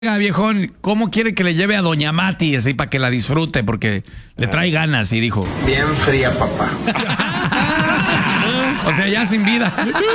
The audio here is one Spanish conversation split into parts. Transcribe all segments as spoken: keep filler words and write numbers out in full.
Oiga, viejón, ¿cómo quiere que le lleve a Doña Mati así para que la disfrute? Porque le trae ganas y dijo. Bien fría, papá. O sea, ya sin vida.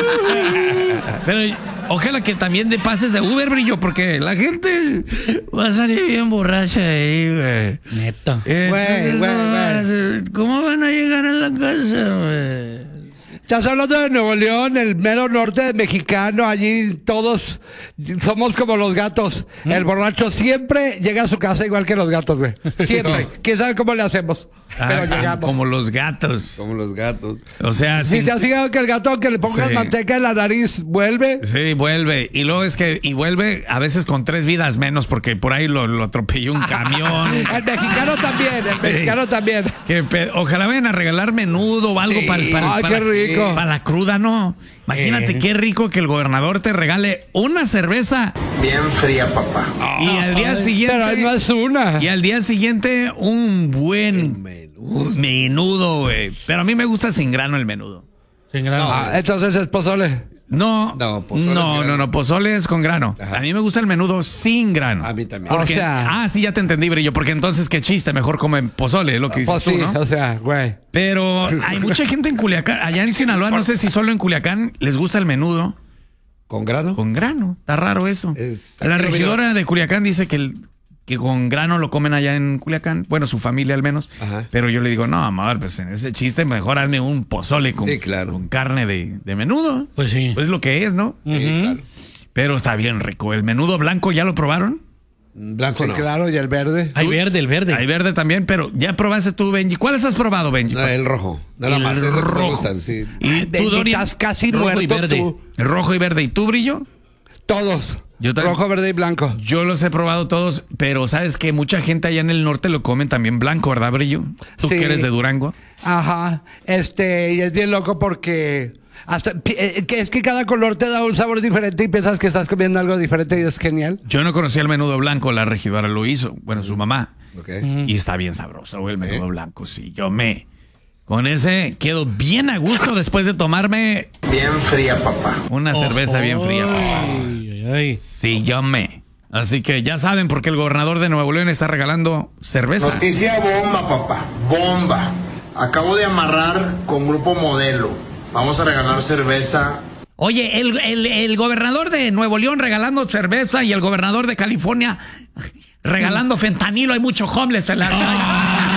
Pero ojalá que también de pases de Uber, Brillo, porque la gente va a salir bien borracha de ahí, güey. Neta. Entonces, Güey, güey, güey. ¿cómo van a llegar a la casa, güey? Estás hablando de Nuevo León, el mero norte mexicano. Allí todos somos como los gatos. ¿Mm? El borracho siempre llega a su casa igual que los gatos, güey. Siempre. No. ¿Quién sabe cómo le hacemos? Ah, Pero llegamos. Como los gatos. Como los gatos. O sea, si sin... te has fijado que el gato, aunque le pongas sí. manteca en la nariz, vuelve. Sí, vuelve. Y luego es que, y vuelve a veces con tres vidas menos, porque por ahí lo, lo atropelló un camión. El mexicano también, el sí. mexicano también. Que pe... Ojalá vayan a regalar menudo o algo sí. para, para, Ay, para, qué rico. para la cruda, ¿no? Imagínate eh. qué rico que el gobernador te regale una cerveza. Bien fría, papá. Y al día Ay, siguiente. Pero no es una. Y al día siguiente, un buen menudo, menudo güey. Pero a mí me gusta sin grano el menudo. Sin grano. Ah, entonces es pozole. No, no, pozole no, no, no, pozole es con grano. Ajá. A mí me gusta el menudo sin grano. A mí también. Porque, o sea, ah, sí, ya te entendí, Brillo, porque entonces qué chiste, mejor comen pozole, es lo que dices pues sí, tú, ¿no? O sea, güey. Pero hay mucha gente en Culiacán, allá en Sinaloa, no sé si solo en Culiacán les gusta el menudo. ¿Con grano? Con grano, está raro eso. Es... La regidora de Culiacán dice que el... que con grano lo comen allá en Culiacán, bueno, su familia al menos. Ajá. Pero yo le digo, no, amor, pues en ese chiste mejor hazme un pozole con, sí, claro. con carne de, de menudo. Pues sí. Pues lo que es, ¿no? Sí, uh-huh. claro. Pero está bien rico. ¿El menudo blanco ya lo probaron? Blanco sí, no. Claro, y el verde. Hay verde, el verde. Hay verde también, pero ya probaste tú, Benji. ¿Cuáles has probado, Benji? No, el rojo. Nada el más. El rojo. Me gustan, sí. ¿Y tú, Dori? Estás casi rojo muerto y verde. Tú. El rojo y verde. ¿Y tú, Brillo? Todos. Yo Rojo, verde y blanco. Yo los he probado todos, pero sabes que mucha gente allá en el norte lo comen también blanco, ¿verdad, Brillo? Tú sí. que eres de Durango. Ajá. Este, y es bien loco porque hasta eh, que es que cada color te da un sabor diferente y piensas que estás comiendo algo diferente y es genial. Yo no conocía el menudo blanco, la regidora lo hizo, bueno, su mamá. Okay. Mm. Y está bien sabroso el menudo ¿Eh? blanco, sí. Yo me con ese quedo bien a gusto después de tomarme bien fría, papá. Una oh, cerveza oh, bien fría, papá. Ay, ay. Sí, yo me. Así que ya saben por qué el gobernador de Nuevo León está regalando cerveza. Noticia bomba, papá. Bomba. Acabo de amarrar con Grupo Modelo. Vamos a regalar cerveza. Oye, el, el, el gobernador de Nuevo León regalando cerveza y el gobernador de California regalando fentanilo. Hay mucho homeless en la calle.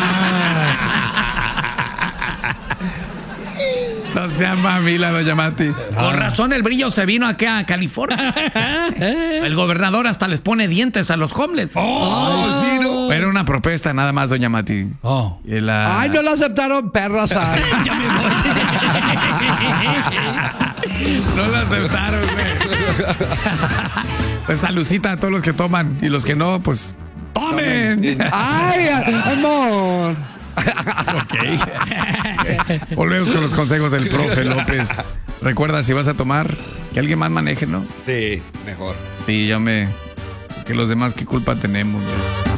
No sea mamila, doña Mati. Ah. Con razón el Brillo se vino acá a California. El gobernador hasta les pone dientes a los homeless. Oh, oh, sí, no. Era una propuesta nada más, doña Mati. Oh. La... Ay, no la aceptaron, perras. Ya me voy. No la aceptaron, güey. Pues salucita a todos los que toman y los que no, pues tomen. Ay, amor. Ok. Volvemos con los consejos del profe López. Recuerda, si vas a tomar, que alguien más maneje, ¿no? Sí, mejor. Sí, ya me... Que los demás, ¿qué culpa tenemos?